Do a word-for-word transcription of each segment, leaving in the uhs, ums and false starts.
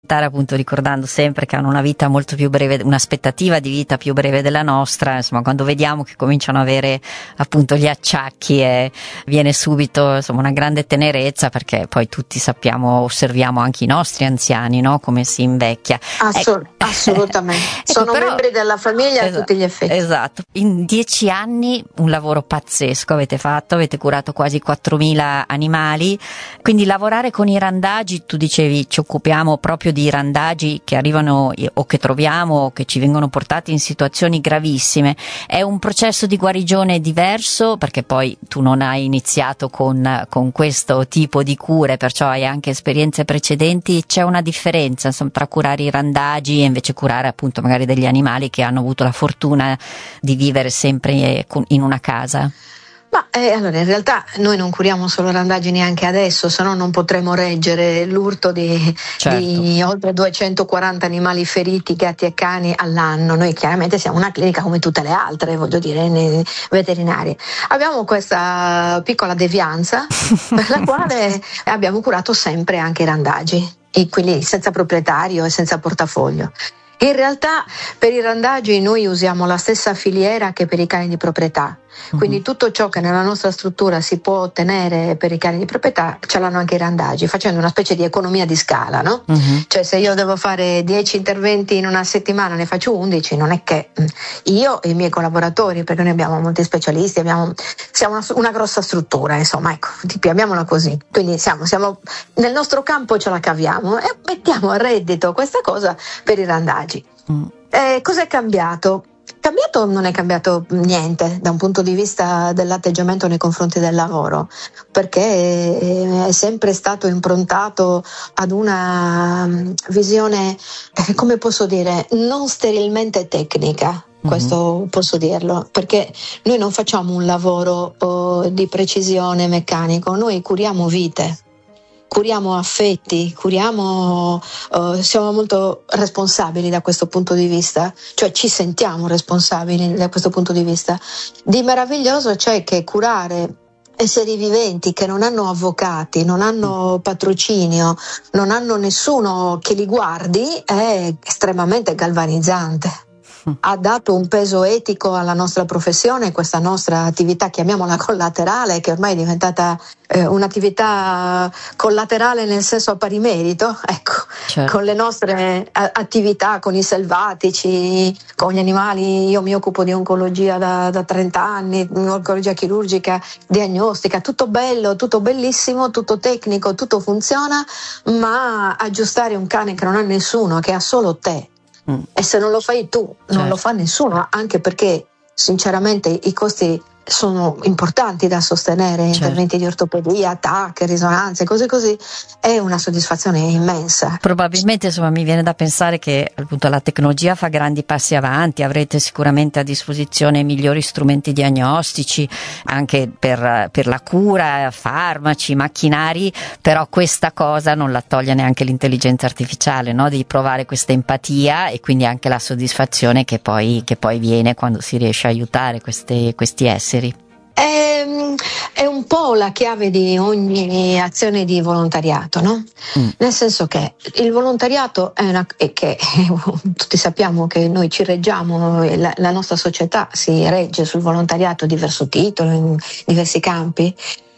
appunto ricordando sempre che hanno una vita molto più breve, un'aspettativa di vita più breve della nostra, insomma quando vediamo che cominciano a avere appunto gli acciacchi e viene subito insomma una grande tenerezza, perché poi tutti sappiamo, osserviamo anche i nostri anziani, no? Come si invecchia. Assol- ecco. Assolutamente, ecco, sono però, membri della famiglia esatto, a tutti gli effetti. Esatto, in dieci anni un lavoro pazzesco avete fatto, avete curato quasi quattromila animali, quindi lavorare con i randagi, tu dicevi ci occupiamo proprio di randagi che arrivano o che troviamo o che ci vengono portati in situazioni gravissime, è un processo di guarigione diverso, perché poi tu non hai iniziato con, con questo tipo di cure, perciò hai anche esperienze precedenti, c'è una differenza insomma tra curare i randagi e invece curare appunto magari degli animali che hanno avuto la fortuna di vivere sempre in una casa? Ma eh, allora in realtà noi non curiamo solo randagi neanche adesso, se no non potremo reggere l'urto di, certo. di oltre duecentoquaranta animali feriti, gatti e cani all'anno. Noi chiaramente siamo una clinica come tutte le altre, voglio dire, nei veterinari. Abbiamo questa piccola devianza per la quale abbiamo curato sempre anche i randagi, e quelli senza proprietario e senza portafoglio. In realtà per i randagi noi usiamo la stessa filiera che per i cani di proprietà, quindi tutto ciò che nella nostra struttura si può ottenere per i cani di proprietà ce l'hanno anche i randagi, facendo una specie di economia di scala, no? Uh-huh. Cioè se io devo fare dieci interventi in una settimana ne faccio undici, non è che io e i miei collaboratori, perché noi abbiamo molti specialisti, abbiamo, siamo una, una grossa struttura, insomma, ecco, chiamiamola così, quindi siamo, siamo nel nostro campo, ce la caviamo e mettiamo a reddito questa cosa per i randagi. Mm. Eh, cos'è cambiato? Cambiato non è cambiato niente da un punto di vista dell'atteggiamento nei confronti del lavoro, perché è sempre stato improntato ad una visione, come posso dire, non sterilmente tecnica. Questo mm-hmm. posso dirlo, perché noi non facciamo un lavoro oh, di precisione meccanico, noi curiamo vite. Curiamo affetti, curiamo, uh, siamo molto responsabili da questo punto di vista, cioè ci sentiamo responsabili da questo punto di vista. Di meraviglioso c'è che curare esseri viventi che non hanno avvocati, non hanno patrocinio, non hanno nessuno che li guardi è estremamente galvanizzante. Ha dato un peso etico alla nostra professione, questa nostra attività, chiamiamola collaterale, che ormai è diventata eh, un'attività collaterale nel senso a pari merito, ecco, certo. Con le nostre a- attività, con i selvatici, con gli animali. Io mi occupo di oncologia da, da trenta anni, oncologia chirurgica, diagnostica, tutto bello, tutto bellissimo, tutto tecnico, tutto funziona, ma aggiustare un cane che non ha nessuno, che ha solo te, e se non lo fai tu, non certo. lo fa nessuno, anche perché sinceramente i costi sono importanti da sostenere, certo. interventi di ortopedia, T A C, risonanze, cose così, è una soddisfazione immensa. Probabilmente insomma mi viene da pensare che appunto la tecnologia fa grandi passi avanti, avrete sicuramente a disposizione migliori strumenti diagnostici anche per, per la cura, farmaci, macchinari, però questa cosa non la toglie neanche l'intelligenza artificiale, no? Di provare questa empatia e quindi anche la soddisfazione che poi, che poi viene quando si riesce a aiutare questi, questi esseri. È, è un po' la chiave di ogni azione di volontariato, no? Mm. Nel senso che il volontariato è una, è che tutti sappiamo che noi ci reggiamo, la, la nostra società si regge sul volontariato a diverso titolo, in diversi campi,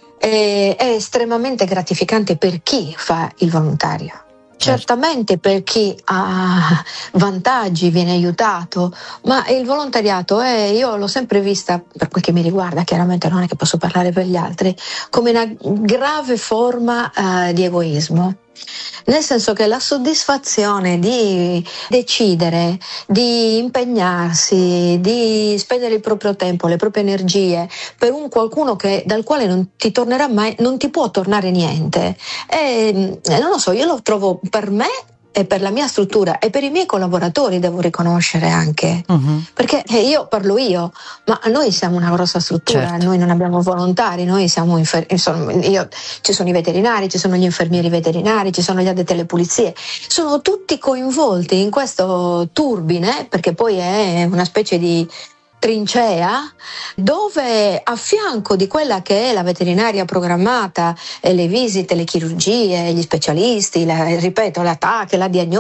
è, è estremamente gratificante per chi fa il volontario. Certamente per chi ha vantaggi viene aiutato, ma il volontariato è, io l'ho sempre vista, per quel che mi riguarda, chiaramente non è che posso parlare per gli altri, come una grave forma uh, di egoismo. Nel senso che la soddisfazione di decidere, di impegnarsi, di spendere il proprio tempo, le proprie energie per un qualcuno che, dal quale non ti tornerà mai, non ti può tornare niente. E, non lo so, io lo trovo per me e per la mia struttura e per i miei collaboratori, devo riconoscere anche, uh-huh. perché eh, io parlo io, ma noi siamo una grossa struttura, certo. Noi non abbiamo volontari, noi siamo infer- insomma, io, ci sono i veterinari, ci sono gli infermieri veterinari, ci sono gli addetti alle pulizie, sono tutti coinvolti in questo turbine, perché poi è una specie di trincea dove a fianco di quella che è la veterinaria programmata, le visite, le chirurgie, gli specialisti, la, ripeto, la T A C, la diagnostica,